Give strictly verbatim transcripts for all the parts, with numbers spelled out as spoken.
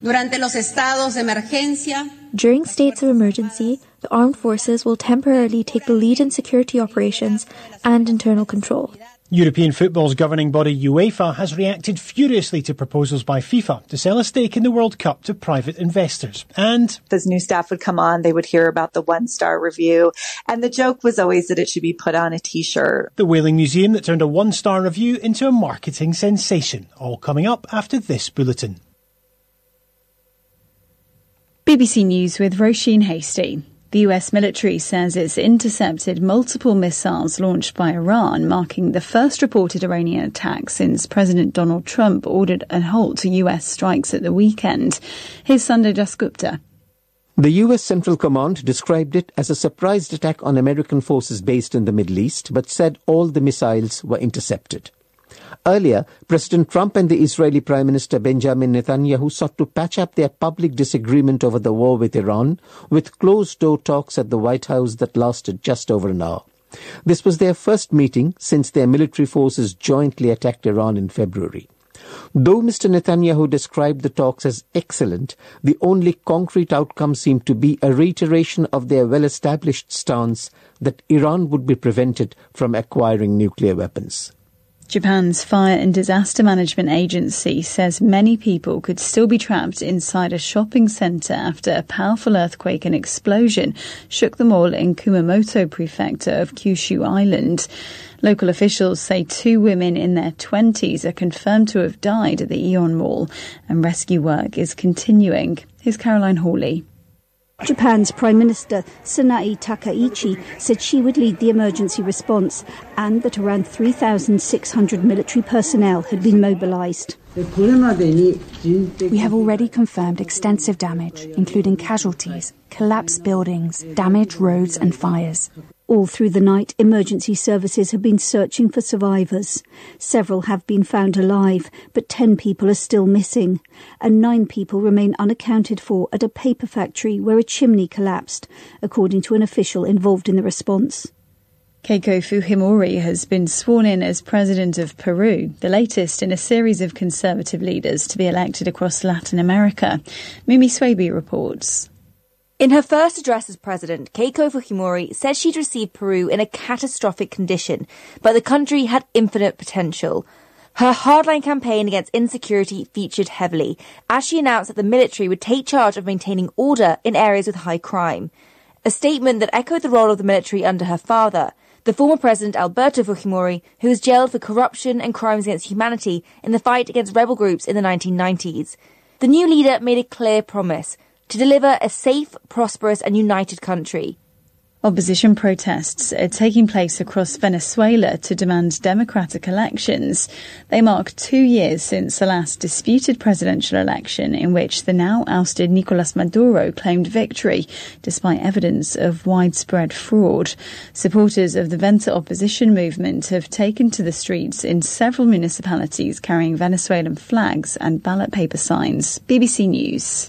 Durante los estados de emergencia, during states of emergency, the armed forces will temporarily take the lead in security operations and internal control. European football's governing body UEFA has reacted furiously to proposals by FIFA to sell a stake in the World Cup to private investors. And as new staff would come on, they would hear about the one-star review. And the joke was always that it should be put on a T-shirt. The Whaling Museum that turned a one-star review into a marketing sensation. All coming up after this bulletin. B B C News with Roisin Hastie. The U S military says it's intercepted multiple missiles launched by Iran, marking the first reported Iranian attack since President Donald Trump ordered a halt to U S strikes at the weekend. Here's Sanjay Dasgupta. The U S Central Command described it as a surprise attack on American forces based in the Middle East, but said all the missiles were intercepted. Earlier, President Trump and the Israeli Prime Minister Benjamin Netanyahu sought to patch up their public disagreement over the war with Iran with closed-door talks at the White House that lasted just over an hour. This was their first meeting since their military forces jointly attacked Iran in February. Though Mister Netanyahu described the talks as excellent, the only concrete outcome seemed to be a reiteration of their well-established stance that Iran would be prevented from acquiring nuclear weapons. Japan's Fire and Disaster Management Agency says many people could still be trapped inside a shopping centre after a powerful earthquake and explosion shook the mall in Kumamoto Prefecture of Kyushu Island. Local officials say two women in their twenties are confirmed to have died at the Aeon Mall, and rescue work is continuing. Here's Caroline Hawley. Japan's Prime Minister Sanae Takaichi said she would lead the emergency response and that around three thousand six hundred military personnel had been mobilised. We have already confirmed extensive damage, including casualties, collapsed buildings, damaged roads and fires. All through the night, emergency services have been searching for survivors. Several have been found alive, but ten people are still missing, and nine people remain unaccounted for at a paper factory where a chimney collapsed, according to an official involved in the response. Keiko Fujimori has been sworn in as president of Peru, the latest in a series of conservative leaders to be elected across Latin America. Mimi Swaby reports. In her first address as president, Keiko Fujimori said she'd received Peru in a catastrophic condition, but the country had infinite potential. Her hardline campaign against insecurity featured heavily, as she announced that the military would take charge of maintaining order in areas with high crime. A statement that echoed the role of the military under her father, the former president Alberto Fujimori, who was jailed for corruption and crimes against humanity in the fight against rebel groups in the nineteen nineties. The new leader made a clear promise to deliver a safe, prosperous and united country. Opposition protests are taking place across Venezuela to demand democratic elections. They mark two years since the last disputed presidential election in which the now ousted Nicolas Maduro claimed victory, despite evidence of widespread fraud. Supporters of the Venta opposition movement have taken to the streets in several municipalities carrying Venezuelan flags and ballot paper signs. B B C News.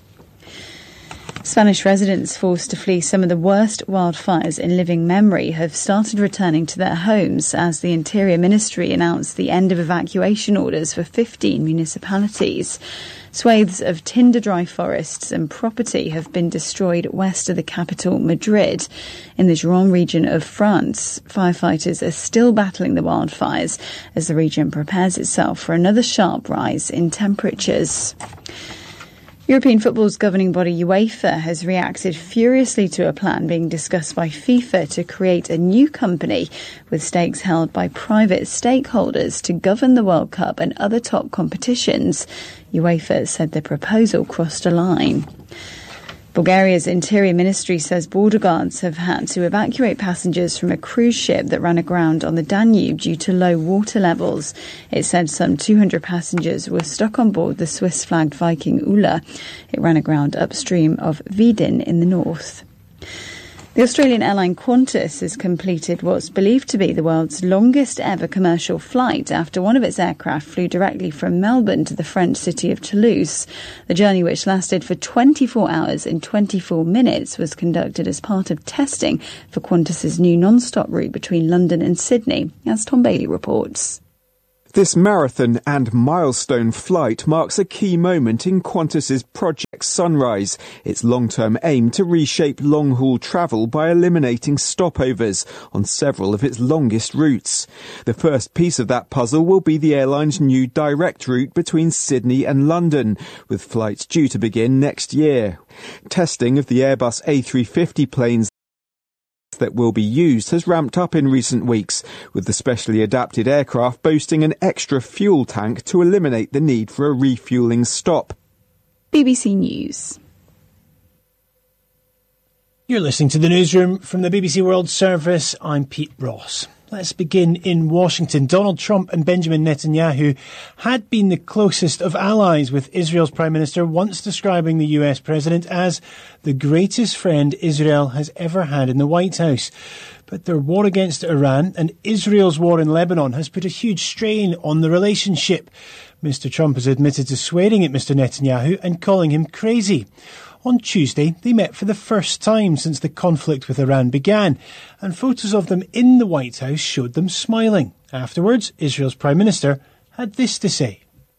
Spanish residents forced to flee some of the worst wildfires in living memory have started returning to their homes as the Interior Ministry announced the end of evacuation orders for fifteen municipalities. Swathes of tinder-dry forests and property have been destroyed west of the capital, Madrid. In the Gironde region of France, firefighters are still battling the wildfires as the region prepares itself for another sharp rise in temperatures. European football's governing body UEFA has reacted furiously to a plan being discussed by FIFA to create a new company with stakes held by private stakeholders to govern the World Cup and other top competitions. UEFA said the proposal crossed a line. Bulgaria's Interior Ministry says border guards have had to evacuate passengers from a cruise ship that ran aground on the Danube due to low water levels. It said some two hundred passengers were stuck on board the Swiss-flagged Viking Ula. It ran aground upstream of Vidin in the north. The Australian airline Qantas has completed what's believed to be the world's longest ever commercial flight after one of its aircraft flew directly from Melbourne to the French city of Toulouse. The journey, which lasted for twenty-four hours and twenty-four minutes, was conducted as part of testing for Qantas's new non-stop route between London and Sydney, as Tom Bailey reports. This marathon and milestone flight marks a key moment in Qantas's Project Sunrise, its long-term aim to reshape long-haul travel by eliminating stopovers on several of its longest routes. The first piece of that puzzle will be the airline's new direct route between Sydney and London, with flights due to begin next year. Testing of the Airbus A three fifty planes that will be used has ramped up in recent weeks, with the specially adapted aircraft boasting an extra fuel tank to eliminate the need for a refuelling stop. B B C News. You're listening to the newsroom from the B B C World Service. I'm Pete Ross. Let's begin in Washington. Donald Trump and Benjamin Netanyahu had been the closest of allies, with Israel's Prime Minister once describing the U S President as the greatest friend Israel has ever had in the White House. But their war against Iran and Israel's war in Lebanon has put a huge strain on the relationship. Mister Trump has admitted to swearing at Mister Netanyahu and calling him crazy. On Tuesday, they met for the first time since the conflict with Iran began, and photos of them in the White House showed them smiling. Afterwards, Israel's Prime Minister had this to say.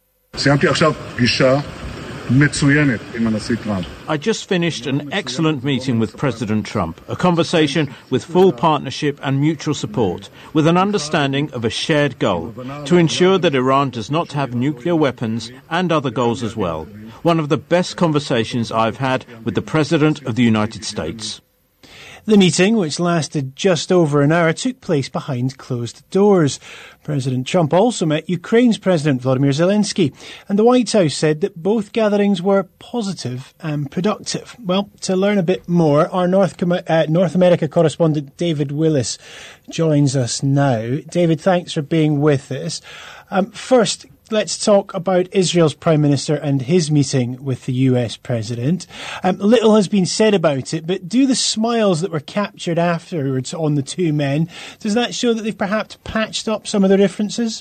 I just finished an excellent meeting with President Trump, a conversation with full partnership and mutual support, with an understanding of a shared goal, to ensure that Iran does not have nuclear weapons and other goals as well. One of the best conversations I've had with the President of the United States. The meeting, which lasted just over an hour, took place behind closed doors. President Trump also met Ukraine's President Volodymyr Zelensky, and the White House said that both gatherings were positive and productive. Well, to learn a bit more, our North, uh, North America correspondent David Willis joins us now. David, thanks for being with us. Um, first, let's talk about Israel's Prime Minister and his meeting with the U S President. Um, little has been said about it, but do the smiles that were captured afterwards on the two men, does that show that they've perhaps patched up some of their differences?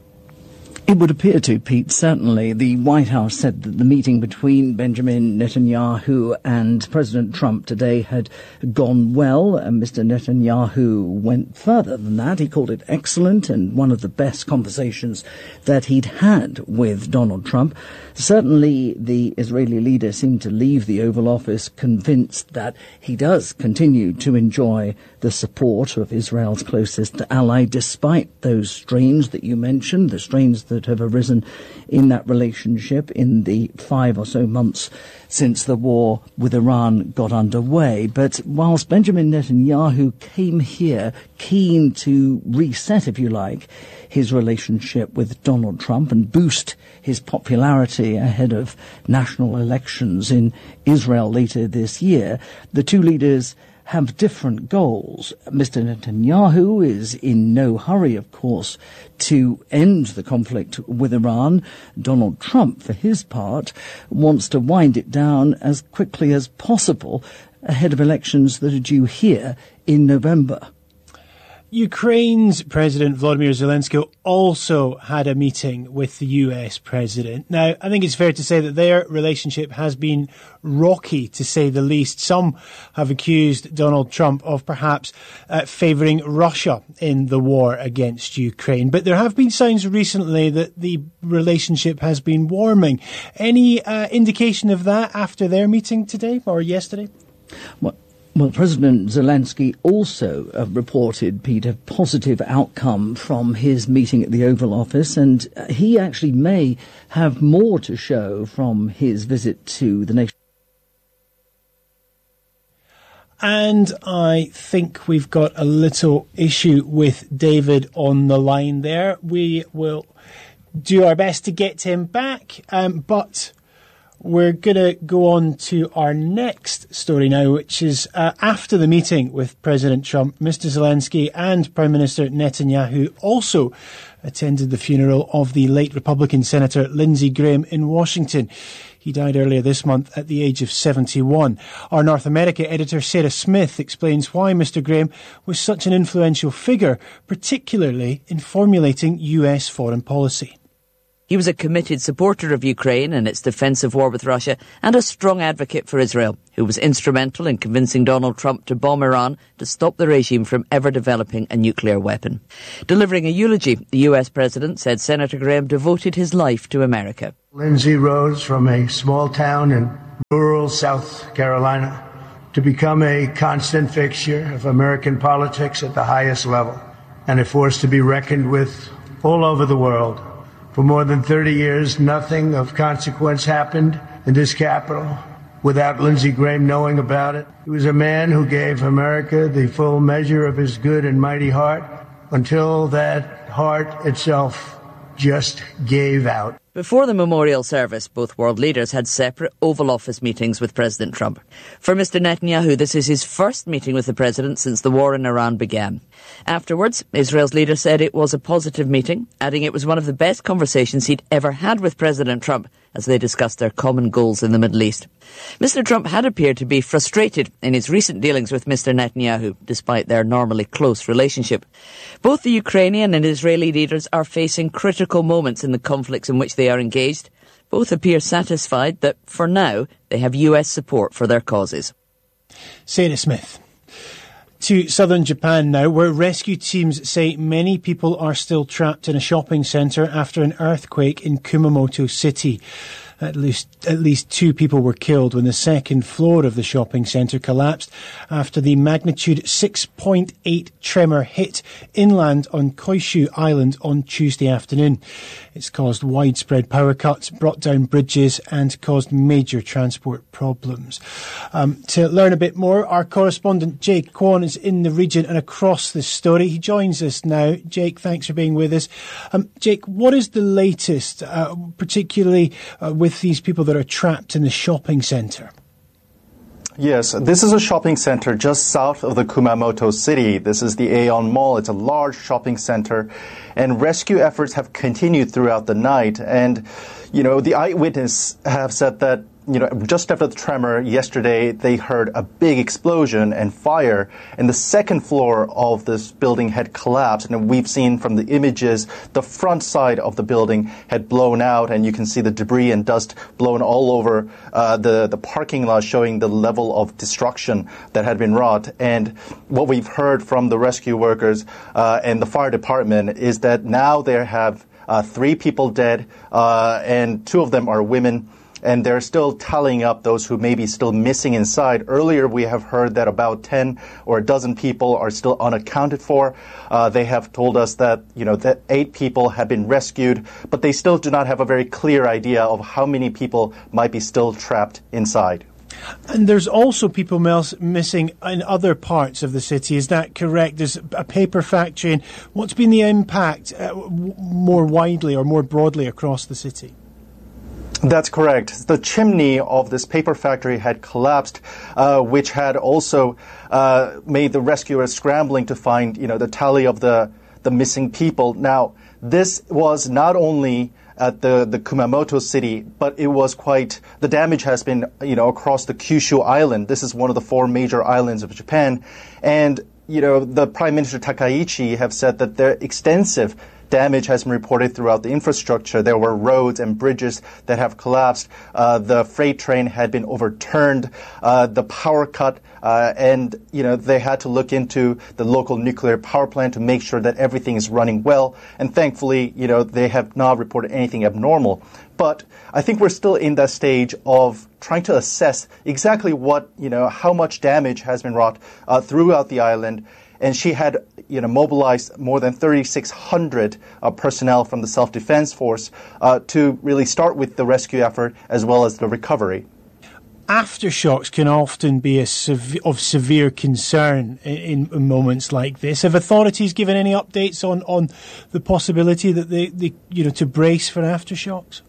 It would appear to, Pete, certainly. The White House said that the meeting between Benjamin Netanyahu and President Trump today had gone well. And Mister Netanyahu went further than that. He called it excellent and one of the best conversations that he'd had with Donald Trump. Certainly, the Israeli leader seemed to leave the Oval Office convinced that he does continue to enjoy the support of Israel's closest ally, despite those strains that you mentioned, the strains that have arisen in that relationship in the five or so months since the war with Iran got underway. But whilst Benjamin Netanyahu came here keen to reset, if you like, his relationship with Donald Trump and boost his popularity ahead of national elections in Israel later this year, the two leaders have different goals. Mister Netanyahu is in no hurry, of course, to end the conflict with Iran. Donald Trump, for his part, wants to wind it down as quickly as possible ahead of elections that are due here in November. Ukraine's President Volodymyr Zelensky also had a meeting with the U S President. Now, I think it's fair to say that their relationship has been rocky, to say the least. Some have accused Donald Trump of perhaps uh, favouring Russia in the war against Ukraine. But there have been signs recently that the relationship has been warming. Any uh, indication of that after their meeting today or yesterday? Well, Well, President Zelensky also uh, reported, Pete, a positive outcome from his meeting at the Oval Office, and uh, he actually may have more to show from his visit to the nation. And I think we've got a little issue with David on the line there. We will do our best to get him back, um, but we're going to go on to our next story now, which is uh, after the meeting with President Trump, Mister Zelensky and Prime Minister Netanyahu also attended the funeral of the late Republican Senator Lindsey Graham in Washington. He died earlier this month at the age of seventy-one. Our North America editor, Sarah Smith, explains why Mister Graham was such an influential figure, particularly in formulating U S foreign policy. He was a committed supporter of Ukraine and its defensive war with Russia and a strong advocate for Israel, who was instrumental in convincing Donald Trump to bomb Iran to stop the regime from ever developing a nuclear weapon. Delivering a eulogy, the U S president said Senator Graham devoted his life to America. Lindsay rose from a small town in rural South Carolina to become a constant fixture of American politics at the highest level and a force to be reckoned with all over the world. For more than thirty years, nothing of consequence happened in this capital without Lindsey Graham knowing about it. He was a man who gave America the full measure of his good and mighty heart until that heart itself just gave out. Before the memorial service, both world leaders had separate Oval Office meetings with President Trump. For Mister Netanyahu, this is his first meeting with the president since the war in Iran began. Afterwards, Israel's leader said it was a positive meeting, adding it was one of the best conversations he'd ever had with President Trump as they discussed their common goals in the Middle East. Mister Trump had appeared to be frustrated in his recent dealings with Mister Netanyahu, despite their normally close relationship. Both the Ukrainian and Israeli leaders are facing critical moments in the conflicts in which they are engaged. Both appear satisfied that, for now, they have U S support for their causes. Sarah Smith. To southern Japan now, where rescue teams say many people are still trapped in a shopping centre after an earthquake in Kumamoto City. At least, at least two people were killed when the second floor of the shopping centre collapsed after the magnitude six point eight tremor hit inland on Kyushu Island on Tuesday afternoon. It's caused widespread power cuts, brought down bridges and caused major transport problems. Um, to learn a bit more, our correspondent Jake Kwon is in the region and across the story. He joins us now. Jake, thanks for being with us. Um, Jake, what is the latest, uh, particularly uh, with these people that are trapped in the shopping centre? Yes, this is a shopping center just south of the Kumamoto city. This is the Aeon Mall. It's a large shopping center, and rescue efforts have continued throughout the night. And, you know, the eyewitness have said that, you know, just after the tremor yesterday, they heard a big explosion and fire, and the second floor of this building had collapsed. And we've seen from the images, the front side of the building had blown out, and you can see the debris and dust blown all over uh, the, the parking lot, showing the level of destruction that had been wrought. And what we've heard from the rescue workers uh, and the fire department is that now there have uh, three people dead, uh, and two of them are women. And they're still tallying up those who may be still missing inside. Earlier, we have heard that about ten or a dozen people are still unaccounted for. Uh, they have told us that, you know, that eight people have been rescued, but they still do not have a very clear idea of how many people might be still trapped inside. And there's also people missing in other parts of the city. Is that correct? There's a paper factory. And what's been the impact uh, more widely or more broadly across the city? That's correct. The chimney of this paper factory had collapsed, uh, which had also uh, made the rescuers scrambling to find, you know, the tally of the, the missing people. Now, this was not only at the, the Kumamoto city, but it was quite, the damage has been, you know, across the Kyushu Island. This is one of the four major islands of Japan. And, you know, the Prime Minister Takaichi have said that there extensive damage has been reported throughout the infrastructure. There were roads and bridges that have collapsed. Uh, the freight train had been overturned. Uh, the power cut, uh, and you know they had to look into the local nuclear power plant to make sure that everything is running well. And thankfully, you know they have not reported anything abnormal. But I think we're still in that stage of trying to assess exactly what you know how much damage has been wrought uh, throughout the island. And she had, you know, mobilized more than thirty-six hundred uh, personnel from the self-defense force uh, to really start with the rescue effort as well as the recovery. Aftershocks can often be a sev- of severe concern in, in moments like this. Have authorities given any updates on, on the possibility that they, they, you know, to brace for aftershocks?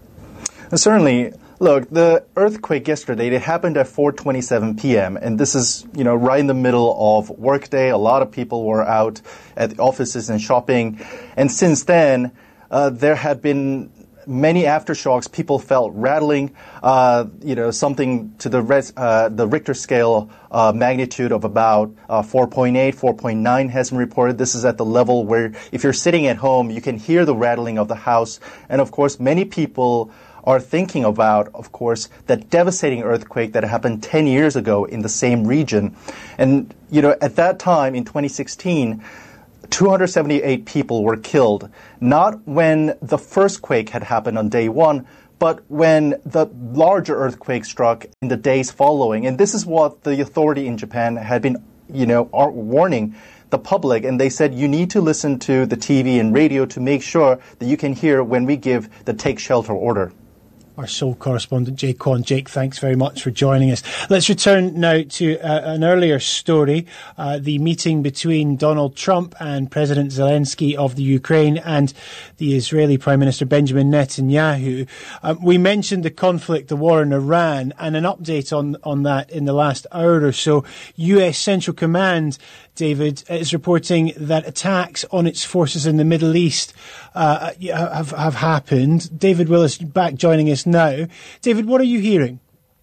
Uh, certainly. Look, the earthquake yesterday, it happened at four twenty-seven p.m., and this is, you know, right in the middle of workday. A lot of people were out at the offices and shopping. And since then, uh, there have been many aftershocks. People felt rattling, uh, you know, something to the res, uh, the Richter scale uh, magnitude of about uh, four point eight, four point nine has been reported. This is at the level where if you're sitting at home, you can hear the rattling of the house. And of course, many people are thinking about, of course, that devastating earthquake that happened ten years ago in the same region. And, you know, at that time in twenty sixteen, two hundred seventy-eight people were killed, not when the first quake had happened on day one, but when the larger earthquake struck in the days following. And this is what the authority in Japan had been, you know, warning the public, and they said you need to listen to the T V and radio to make sure that you can hear when we give the take shelter order. Our Seoul correspondent, Jake Kwon. Jake, thanks very much for joining us. Let's return now to uh, an earlier story, uh, the meeting between Donald Trump and President Zelensky of the Ukraine and the Israeli Prime Minister Benjamin Netanyahu. Um, we mentioned the conflict, the war in Iran, and an update on, on that in the last hour or so. U S Central Command, David, is reporting that attacks on its forces in the Middle East uh, have, have happened. David Willis back joining us now. David, what are you hearing?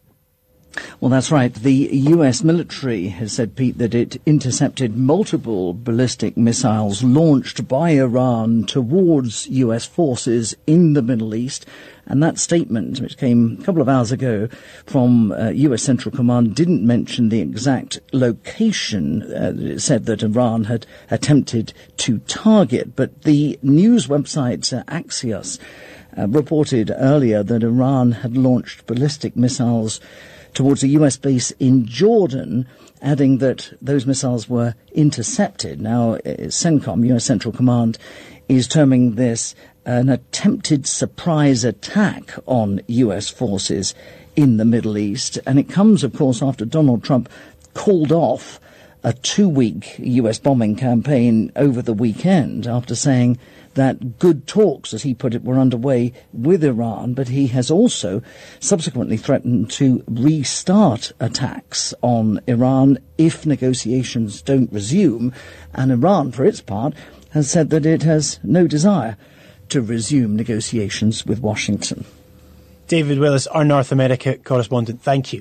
Well, that's right. The U S military has said, Pete, that it intercepted multiple ballistic missiles launched by Iran towards U S forces in the Middle East. And that statement, which came a couple of hours ago from uh, U S Central Command, didn't mention the exact location. Uh, it said that Iran had attempted to target. But the news website uh, Axios uh, reported earlier that Iran had launched ballistic missiles towards a U S base in Jordan, adding that those missiles were intercepted. Now, CENTCOM, U S Central Command, is terming this an attempted surprise attack on U S forces in the Middle East. And it comes, of course, after Donald Trump called off a two-week U S bombing campaign over the weekend after saying that good talks, as he put it, were underway with Iran, but he has also subsequently threatened to restart attacks on Iran if negotiations don't resume. And Iran, for its part, has said that it has no desire to resume negotiations with Washington. David Willis, our North America correspondent, thank you.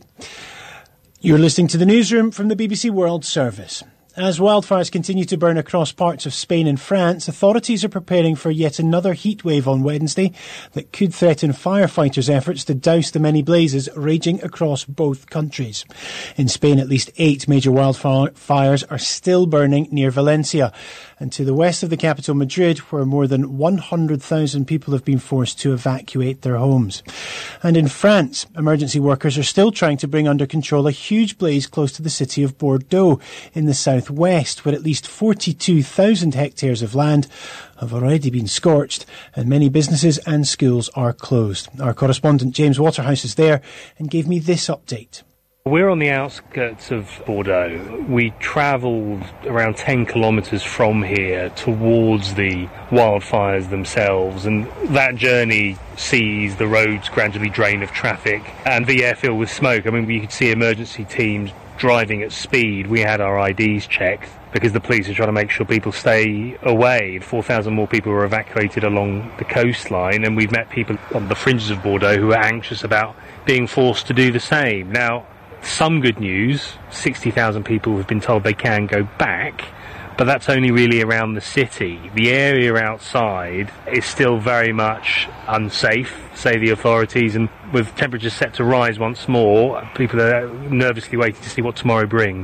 You're listening to the newsroom from the B B C World Service. As wildfires continue to burn across parts of Spain and France, authorities are preparing for yet another heatwave on Wednesday that could threaten firefighters' efforts to douse the many blazes raging across both countries. In Spain, at least eight major wildfires are still burning near Valencia, and to the west of the capital, Madrid, where more than one hundred thousand people have been forced to evacuate their homes. And in France, emergency workers are still trying to bring under control a huge blaze close to the city of Bordeaux in the southwest, where at least forty-two thousand hectares of land have already been scorched and many businesses and schools are closed. Our correspondent James Waterhouse is there and gave me this update. We're on the outskirts of Bordeaux. We travelled around ten kilometres from here towards the wildfires themselves, and that journey sees the roads gradually drain of traffic and the air filled with smoke. I mean, we could see emergency teams driving at speed. We had our I Ds checked because the police are trying to make sure people stay away. four thousand more people were evacuated along the coastline, and we've met people on the fringes of Bordeaux who are anxious about being forced to do the same. Now, some good news, sixty thousand people have been told they can go back, but that's only really around the city. The area outside is still very much unsafe, say the authorities, and with temperatures set to rise once more, people are nervously waiting to see what tomorrow brings.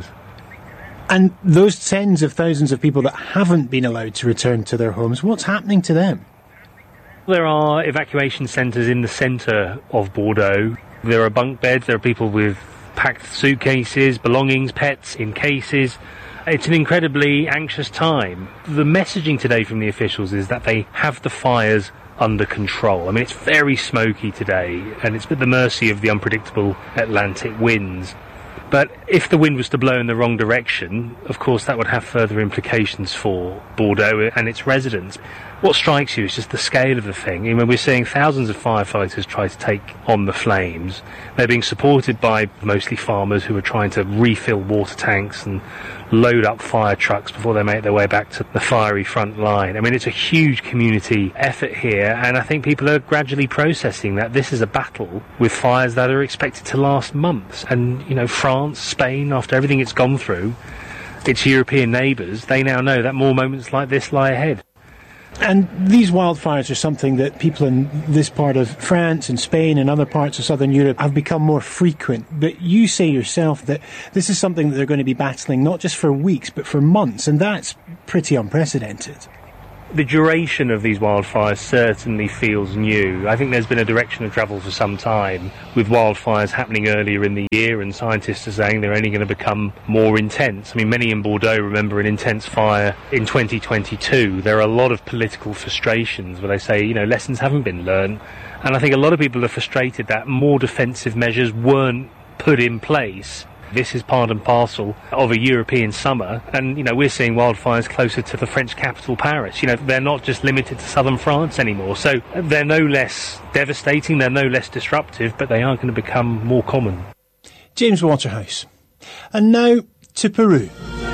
And those tens of thousands of people that haven't been allowed to return to their homes, what's happening to them? There are evacuation centres in the centre of Bordeaux. There are bunk beds, there are people with packed suitcases, belongings, pets in cases. It's an incredibly anxious time. The messaging today from the officials is that they have the fires under control. I mean, it's very smoky today, and it's at the mercy of the unpredictable Atlantic winds. But if the wind was to blow in the wrong direction, of course that would have further implications for Bordeaux and its residents. What strikes you is just the scale of the thing. I mean, we're seeing thousands of firefighters try to take on the flames. They're being supported by mostly farmers who are trying to refill water tanks and load up fire trucks before they make their way back to the fiery front line. I mean, it's a huge community effort here, and I think people are gradually processing that this is a battle with fires that are expected to last months. And, you know, France, Spain, after everything it's gone through, its European neighbours, they now know that more moments like this lie ahead. And these wildfires are something that people in this part of France and Spain and other parts of southern Europe have become more frequent. But you say yourself that this is something that they're going to be battling not just for weeks but for months, and that's pretty unprecedented. The duration of these wildfires certainly feels new. I think there's been a direction of travel for some time, with wildfires happening earlier in the year, and scientists are saying they're only going to become more intense. I mean, many in Bordeaux remember an intense fire in twenty twenty-two. There are a lot of political frustrations where they say, you know, lessons haven't been learned. And I think a lot of people are frustrated that more defensive measures weren't put in place. This is part and parcel of a European summer, and, you know, we're seeing wildfires closer to the French capital, Paris. You know, they're not just limited to southern France anymore, so they're no less devastating, they're no less disruptive, but they are going to become more common. James Waterhouse. And now to Peru.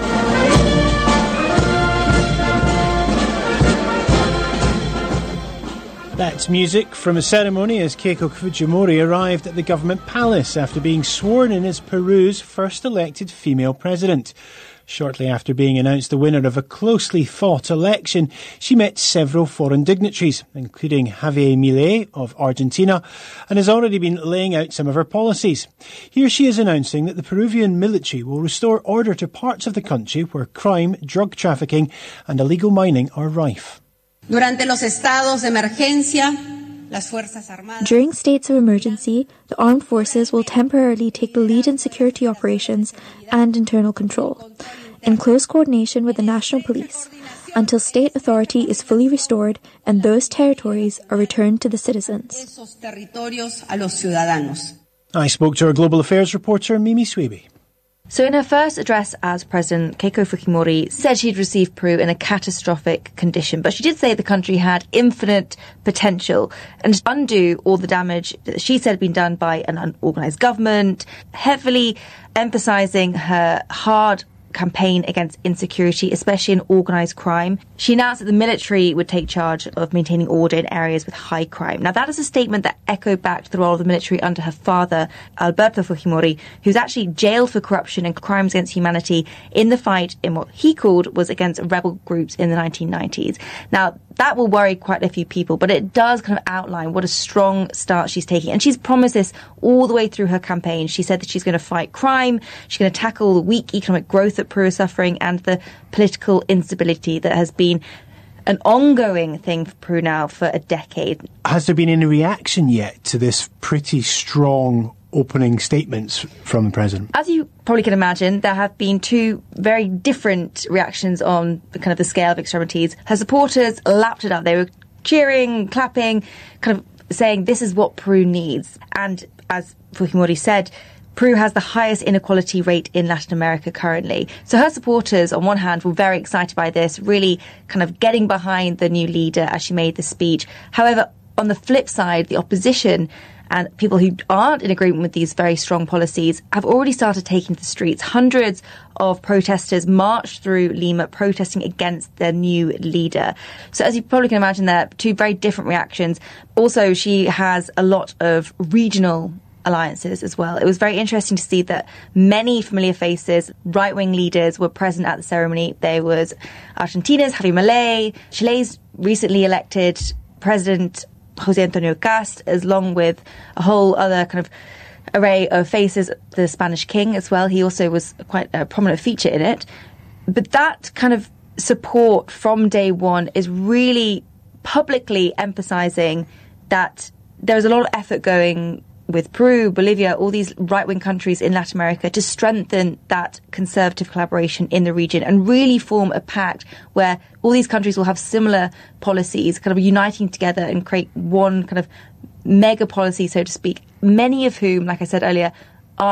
That's music from a ceremony as Keiko Fujimori arrived at the government palace after being sworn in as Peru's first elected female president. Shortly after being announced the winner of a closely fought election, she met several foreign dignitaries, including Javier Milei of Argentina, and has already been laying out some of her policies. Here she is announcing that the Peruvian military will restore order to parts of the country where crime, drug trafficking and illegal mining are rife. Durante los estados de emergencia, las Fuerzas Armadas. During states of emergency, the armed forces will temporarily take the lead in security operations and internal control, in close coordination with the national police, until state authority is fully restored and those territories are returned to the citizens. Esos territorios a los ciudadanos. I spoke to our global affairs reporter Mimi Swiebe. So in her first address as president, Keiko Fujimori said she'd received Peru in a catastrophic condition, but she did say the country had infinite potential and undo all the damage that she said had been done by an unorganised government, heavily emphasising her hard campaign against insecurity, especially in organised crime. She announced that the military would take charge of maintaining order in areas with high crime. Now, that is a statement that echoed back to the role of the military under her father, Alberto Fujimori, who's actually jailed for corruption and crimes against humanity in the fight in what he called was against rebel groups in the nineteen nineties. Now, that will worry quite a few people, but it does kind of outline what a strong start she's taking. And she's promised this all the way through her campaign. She said that she's going to fight crime, she's going to tackle the weak economic growth that Peru is suffering and the political instability that has been an ongoing thing for Peru now for a decade. Has there been any reaction yet to this pretty strong opening statements from the president? As you probably can imagine, there have been two very different reactions on the kind of the scale of extremities. Her supporters lapped it up. They were cheering, clapping, kind of saying this is what Peru needs. And as Fujimori said, Peru has the highest inequality rate in Latin America currently. So her supporters, on one hand, were very excited by this, really kind of getting behind the new leader as she made the speech. However, on the flip side, the opposition and people who aren't in agreement with these very strong policies have already started taking to the streets. Hundreds of protesters marched through Lima protesting against their new leader. So as you probably can imagine, there are two very different reactions. Also, she has a lot of regional alliances as well. It was very interesting to see that many familiar faces, right-wing leaders were present at the ceremony. There was Argentina's Javier Milei, Chile's recently elected president José Antonio Cast, along with a whole other kind of array of faces, the Spanish king as well. He also was quite a prominent feature in it. But that kind of support from day one is really publicly emphasising that there's a lot of effort going with Peru, Bolivia, all these right-wing countries in Latin America to strengthen that conservative collaboration in the region and really form a pact where all these countries will have similar policies, kind of uniting together and create one kind of mega policy, so to speak, many of whom, like I said earlier, are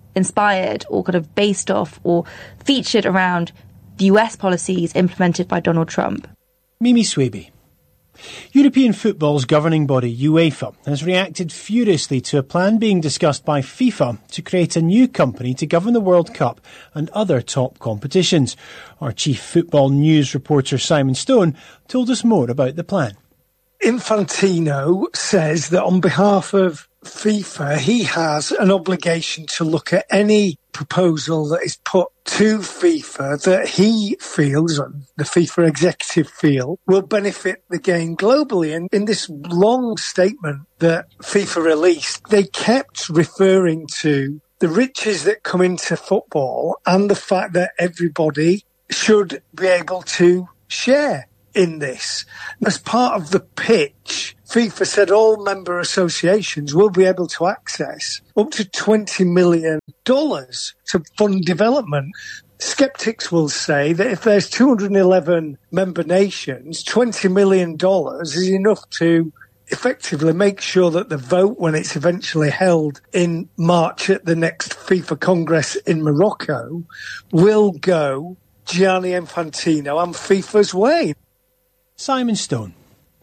inspired or kind of based off or featured around the U S policies implemented by Donald Trump. Mimi Swaby. European football's governing body, UEFA, has reacted furiously to a plan being discussed by FIFA to create a new company to govern the World Cup and other top competitions. Our chief football news reporter Simon Stone told us more about the plan. Infantino says that on behalf of FIFA, he has an obligation to look at any proposal that is put to FIFA that he feels, or the FIFA executive feel, will benefit the game globally. And in this long statement that FIFA released, they kept referring to the riches that come into football and the fact that everybody should be able to share in this. As part of the pitch, FIFA said all member associations will be able to access up to twenty million dollars to fund development. Skeptics will say that if there's two hundred eleven member nations, twenty million dollars is enough to effectively make sure that the vote, when it's eventually held in March at the next FIFA Congress in Morocco, will go Gianni Infantino and FIFA's way. Simon Stone.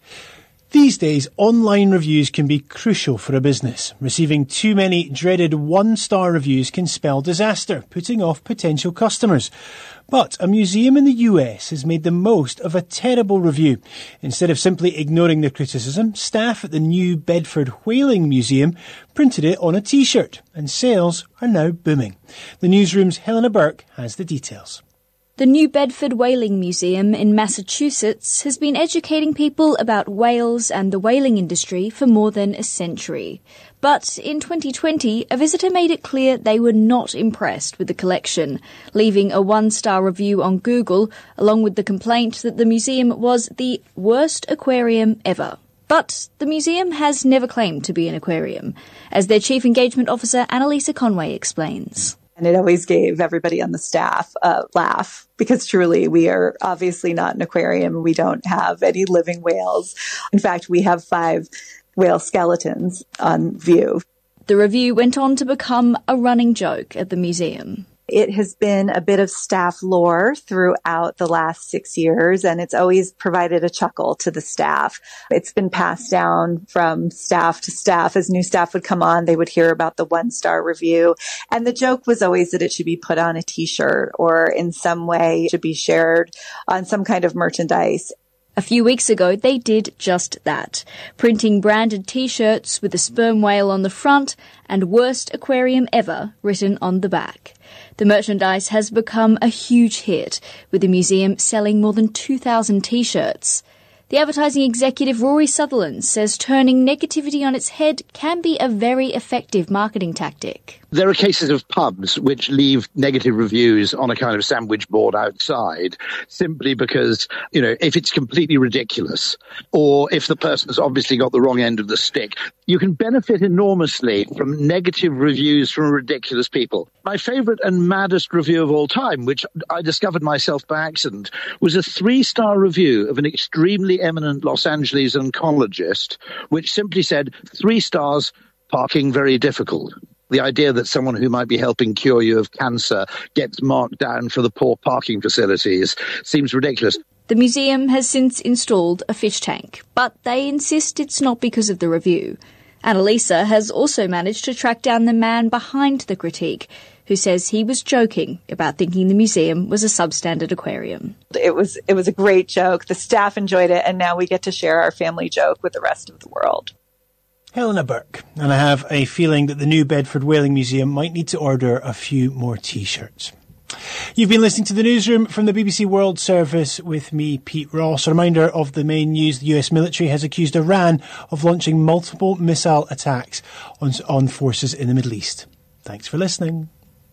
These days, online reviews can be crucial for a business. Receiving too many dreaded one-star reviews can spell disaster, putting off potential customers. But a museum in the U S has made the most of a terrible review. Instead of simply ignoring the criticism, staff at the New Bedford Whaling Museum printed it on a T-shirt, and sales are now booming. The newsroom's Helena Burke has the details. The New Bedford Whaling Museum in Massachusetts has been educating people about whales and the whaling industry for more than a century. But in twenty twenty, a visitor made it clear they were not impressed with the collection, leaving a one-star review on Google, along with the complaint that the museum was the worst aquarium ever. But the museum has never claimed to be an aquarium, as their chief engagement officer, Annalisa Conway, explains. And it always gave everybody on the staff a laugh, because truly we are obviously not an aquarium. We don't have any living whales. In fact, we have five whale skeletons on view. The review went on to become a running joke at the museum. It has been a bit of staff lore throughout the last six years, and it's always provided a chuckle to the staff. It's been passed down from staff to staff. As new staff would come on, they would hear about the one-star review. And the joke was always that it should be put on a T-shirt or in some way should be shared on some kind of merchandise. A few weeks ago, they did just that, printing branded T-shirts with a sperm whale on the front and "Worst Aquarium Ever" written on the back. The merchandise has become a huge hit, with the museum selling more than two thousand T-shirts. The advertising executive Rory Sutherland says turning negativity on its head can be a very effective marketing tactic. There are cases of pubs which leave negative reviews on a kind of sandwich board outside simply because, you know, if it's completely ridiculous or if the person's obviously got the wrong end of the stick, you can benefit enormously from negative reviews from ridiculous people. My favourite and maddest review of all time, which I discovered myself by accident, was a three-star review of an extremely eminent Los Angeles oncologist, which simply said, three stars, parking very difficult. The idea that someone who might be helping cure you of cancer gets marked down for the poor parking facilities seems ridiculous. The museum has since installed a fish tank, but they insist it's not because of the review. Annalisa has also managed to track down the man behind the critique, who says he was joking about thinking the museum was a substandard aquarium. It was, it was a great joke. The staff enjoyed it, and now we get to share our family joke with the rest of the world. Helena Burke, and I have a feeling that the New Bedford Whaling Museum might need to order a few more T-shirts. You've been listening to the newsroom from the B B C World Service with me, Pete Ross. A reminder of the main news: the U S military has accused Iran of launching multiple missile attacks on, on forces in the Middle East. Thanks for listening.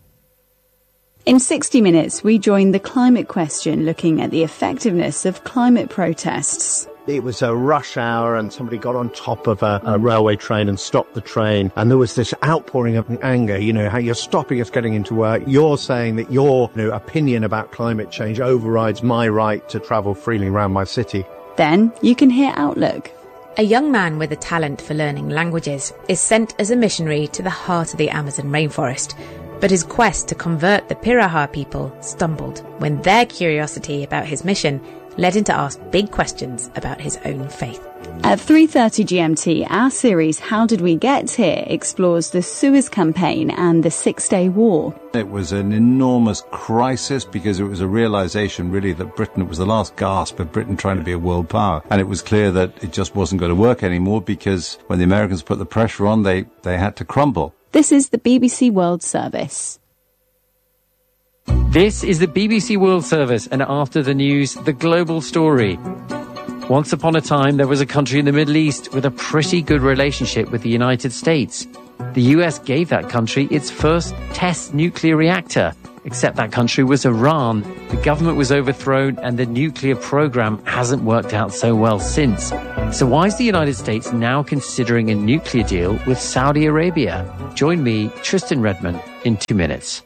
In sixty minutes, we join the climate question, looking at the effectiveness of climate protests. It was a rush hour and somebody got on top of a, a railway train and stopped the train. And there was this outpouring of anger, you know, how you're stopping us getting into work. You're saying that your you know, opinion about climate change overrides my right to travel freely around my city. Then you can hear Outlook. A young man with a talent for learning languages is sent as a missionary to the heart of the Amazon rainforest. But his quest to convert the Piraha people stumbled when their curiosity about his mission led him to ask big questions about his own faith. At three thirty G M T, our series How Did We Get Here explores the Suez Campaign and the Six-Day War. It was an enormous crisis because it was a realization really that Britain, it was the last gasp of Britain trying to be a world power. And it was clear that it just wasn't going to work anymore because when the Americans put the pressure on, they, they had to crumble. This is the B B C World Service. This is the B B C World Service, and after the news, the global story. Once upon a time, there was a country in the Middle East with a pretty good relationship with the United States. The U S gave that country its first test nuclear reactor, except that country was Iran. The government was overthrown and the nuclear program hasn't worked out so well since. So why is the United States now considering a nuclear deal with Saudi Arabia? Join me, Tristan Redmond, in two minutes.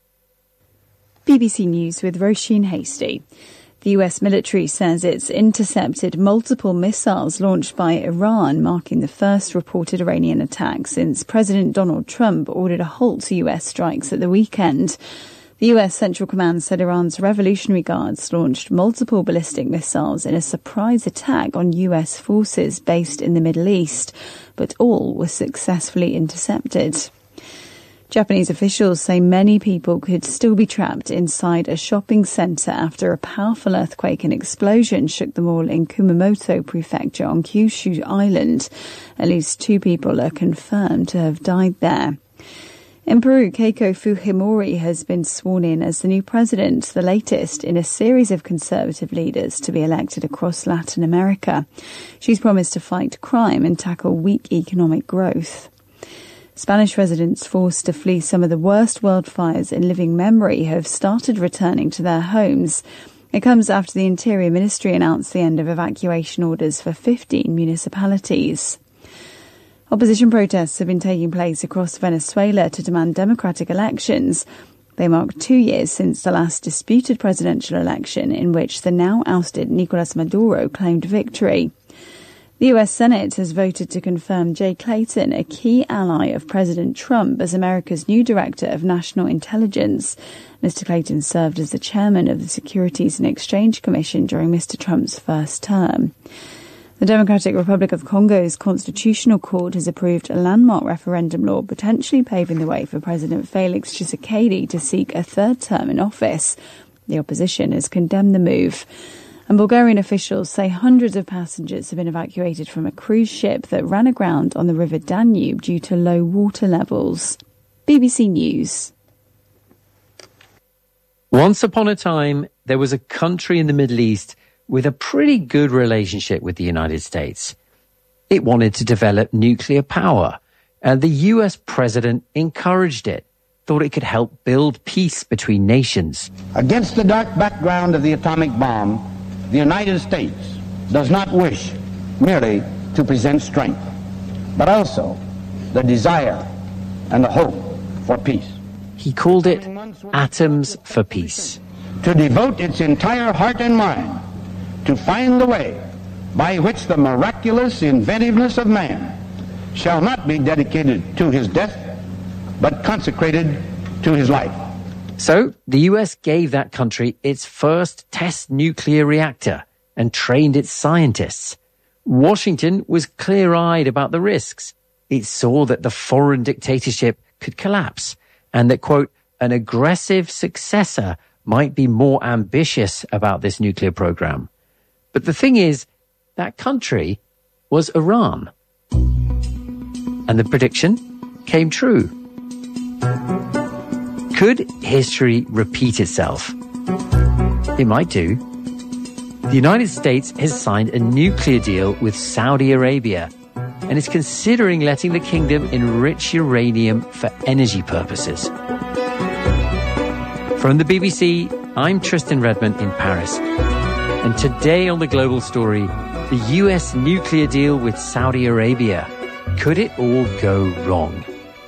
B B C News with Roisin Hasty. The U S military says it's intercepted multiple missiles launched by Iran, marking the first reported Iranian attack since President Donald Trump ordered a halt to U S strikes at the weekend. The U S Central Command said Iran's Revolutionary Guards launched multiple ballistic missiles in a surprise attack on U S forces based in the Middle East, but all were successfully intercepted. Japanese officials say many people could still be trapped inside a shopping centre after a powerful earthquake and explosion shook the mall in Kumamoto Prefecture on Kyushu Island. At least two people are confirmed to have died there. In Peru, Keiko Fujimori has been sworn in as the new president, the latest in a series of conservative leaders to be elected across Latin America. She's promised to fight crime and tackle weak economic growth. Spanish residents forced to flee some of the worst wildfires in living memory have started returning to their homes. It comes after the Interior Ministry announced the end of evacuation orders for fifteen municipalities. Opposition protests have been taking place across Venezuela to demand democratic elections. They mark two years since the last disputed presidential election in which the now ousted Nicolas Maduro claimed victory. The U S Senate has voted to confirm Jay Clayton, a key ally of President Trump, as America's new Director of National Intelligence. Mister Clayton served as the chairman of the Securities and Exchange Commission during Mister Trump's first term. The Democratic Republic of Congo's Constitutional Court has approved a landmark referendum law potentially paving the way for President Felix Tshisekedi to seek a third term in office. The opposition has condemned the move. And Bulgarian officials say hundreds of passengers have been evacuated from a cruise ship that ran aground on the River Danube due to low water levels. B B C News. Once upon a time, there was a country in the Middle East with a pretty good relationship with the United States. It wanted to develop nuclear power, and the U S president encouraged it, thought it could help build peace between nations. Against the dark background of the atomic bomb, the United States does not wish merely to present strength, but also the desire and the hope for peace. He called it Atoms for Peace. To devote its entire heart and mind to find the way by which the miraculous inventiveness of man shall not be dedicated to his death, but consecrated to his life. So, the U S gave that country its first test nuclear reactor and trained its scientists. Washington was clear-eyed about the risks. It saw that the foreign dictatorship could collapse and that, quote, an aggressive successor might be more ambitious about this nuclear program. But the thing is, that country was Iran. And the prediction came true. Could history repeat itself? It might do. The United States has signed a nuclear deal with Saudi Arabia and is considering letting the kingdom enrich uranium for energy purposes. From the B B C, I'm Tristan Redmond in Paris. And today on The Global Story, the U S nuclear deal with Saudi Arabia. Could it all go wrong?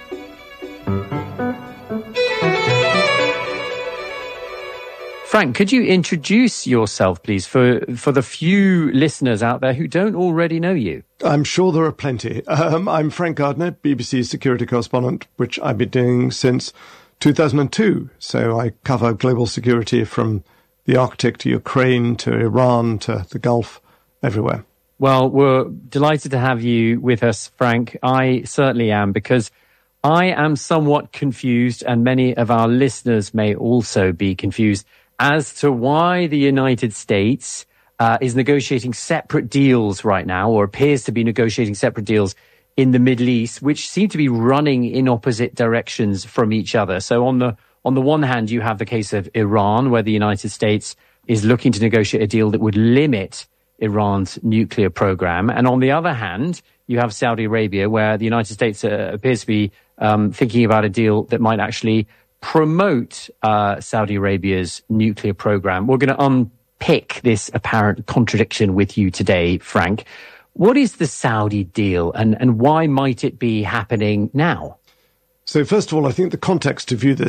Frank, could you introduce yourself, please, for, for the few listeners out there who don't already know you? I'm sure there are plenty. Um, I'm Frank Gardner, B B C security correspondent, which I've been doing since two thousand two. So I cover global security from the Arctic to Ukraine to Iran to the Gulf, everywhere. Well, we're delighted to have you with us, Frank. I certainly am, because I am somewhat confused, and many of our listeners may also be confused, as to why the United States uh, is negotiating separate deals right now, or appears to be negotiating separate deals in the Middle East, which seem to be running in opposite directions from each other. So on the on the one hand, you have the case of Iran, where the United States is looking to negotiate a deal that would limit Iran's nuclear program. And on the other hand, you have Saudi Arabia, where the United States uh, appears to be um, thinking about a deal that might actually promote uh, Saudi Arabia's nuclear program. We're going to unpick this apparent contradiction with you today, Frank. What is the Saudi deal, and, and why might it be happening now? So first of all, I think the context to view this